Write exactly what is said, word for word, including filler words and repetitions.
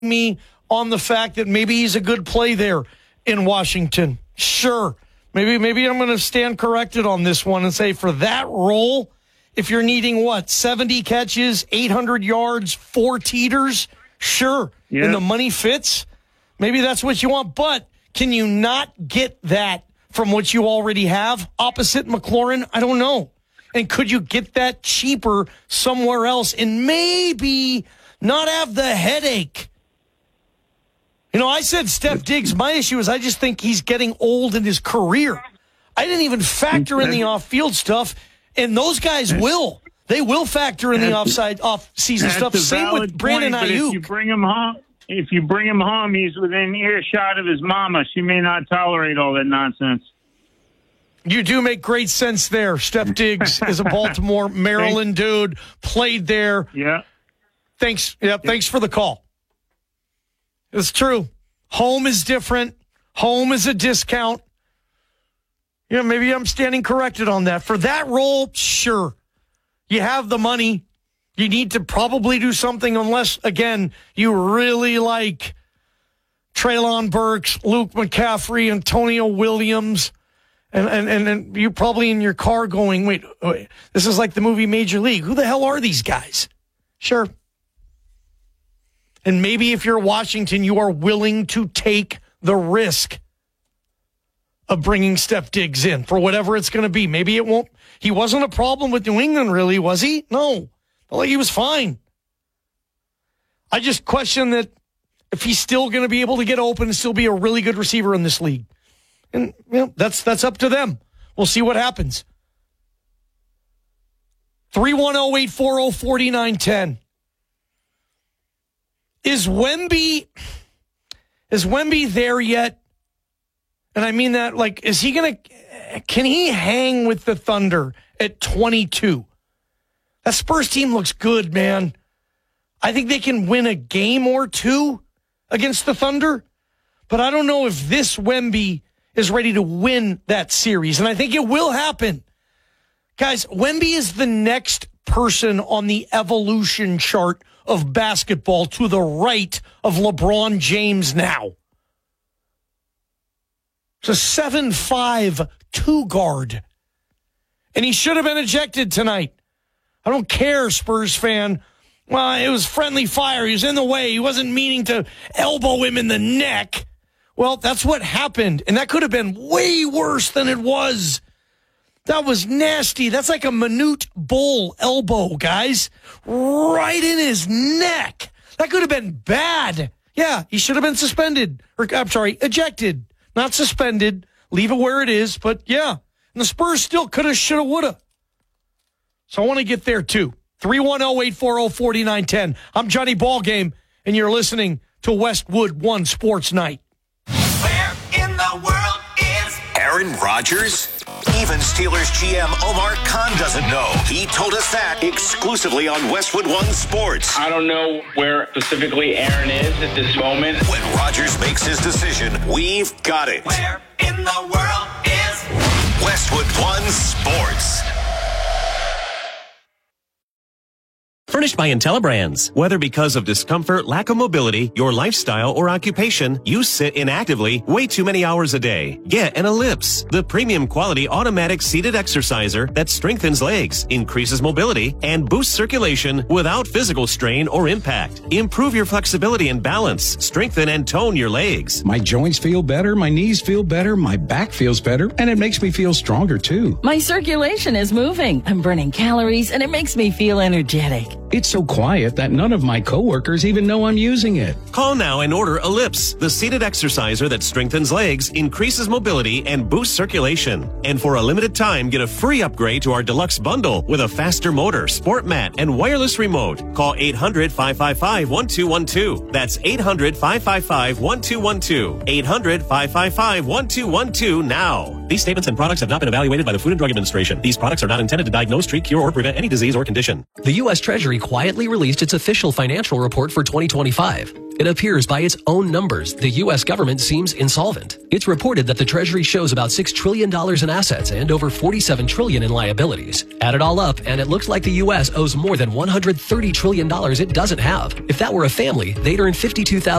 me on the fact that maybe he's a good play there in Washington. Sure. Maybe maybe I'm going to stand corrected on this one and say for that role, if you're needing what, seventy catches, eight hundred yards, four teeters, sure. Yeah. And the money fits, maybe that's what you want. But can you not get that from what you already have opposite McLaurin? I don't know. And could you get that cheaper somewhere else and maybe not have the headache? You know, I said Steph Diggs. My issue is I just think he's getting old in his career. I didn't even factor in the off-field stuff, and those guys will. They will factor in the offside, off-season stuff. Same with Brandon point, Ayuk. If you bring him home, if you bring him home, he's within earshot of his mama. She may not tolerate all that nonsense. You do make great sense there. Steph Diggs is a Baltimore, Maryland dude, played there. Yeah. Thanks. Yeah, thanks for the call. It's true. Home is different. Home is a discount. Yeah, you know, maybe I'm standing corrected on that. For that role, sure. You have the money. You need to probably do something unless, again, you really like Treylon Burks, Luke McCaffrey, Antonio Williams, and, and, and, and you're probably in your car going, wait, wait, this is like the movie Major League. Who the hell are these guys? Sure. And maybe if you're Washington, you are willing to take the risk of bringing Steph Diggs in for whatever it's going to be. Maybe it won't. He wasn't a problem with New England, really, was he? No. Like he was fine. I just question that if he's still going to be able to get open and still be a really good receiver in this league. And you know, that's that's up to them. We'll see what happens. three one zero, eight four zero, four nine one zero. Is Wemby, is Wemby there yet? And I mean that, like, is he going to, can he hang with the Thunder at twenty-two? That Spurs team looks good, man. I think they can win a game or two against the Thunder, but I don't know if this Wemby is ready to win that series, and I think it will happen. Guys, Wemby is the next person on the evolution chart of basketball to the right of LeBron James now. It's a seven five two guard. And he should have been ejected tonight. I don't care, Spurs fan. Well, it was friendly fire. He was in the way. He wasn't meaning to elbow him in the neck. Well, that's what happened. And that could have been way worse than it was. That was nasty. That's like a Manute Bol elbow, guys. Right in his neck. That could have been bad. Yeah, he should have been suspended. Or, I'm sorry, ejected. Not suspended. Leave it where it is. But, yeah. And the Spurs still could have, should have, would have. So I want to get there, too. three one zero, eight four zero, four nine one zero. I'm Johnny Ballgame, and you're listening to Westwood One Sports Night. Where in the world is Aaron Rodgers? Even Steelers G M Omar Khan doesn't know. He told us that exclusively on Westwood One Sports. I don't know where specifically Aaron is at this moment. When Rodgers makes his decision, we've got it. Where in the world is Westwood One Sports? Furnished by IntelliBrands. Whether because of discomfort, lack of mobility, your lifestyle, or occupation, you sit inactively way too many hours a day. Get an Ellipse, the premium quality automatic seated exerciser that strengthens legs, increases mobility, and boosts circulation without physical strain or impact. Improve your flexibility and balance. Strengthen and tone your legs. My joints feel better, my knees feel better, my back feels better, and it makes me feel stronger too. My circulation is moving. I'm burning calories, and it makes me feel energetic. It's so quiet that none of my coworkers even know I'm using it. Call now and order Ellipse, the seated exerciser that strengthens legs, increases mobility, and boosts circulation. And for a limited time, get a free upgrade to our deluxe bundle with a faster motor, sport mat, and wireless remote. Call eight hundred, five five five, one two one two. That's eight hundred, five five five, one two one two. eight hundred, five five five, one two one two now. These statements and products have not been evaluated by the Food and Drug Administration. These products are not intended to diagnose, treat, cure, or prevent any disease or condition. The U S Treasury quietly released its official financial report for twenty twenty-five. It appears by its own numbers, the U S government seems insolvent. It's reported that the Treasury shows about six trillion dollars in assets and over forty-seven trillion dollars in liabilities. Add it all up, and it looks like the U S owes more than one hundred thirty trillion dollars it doesn't have. If that were a family, they'd earn fifty-two thousand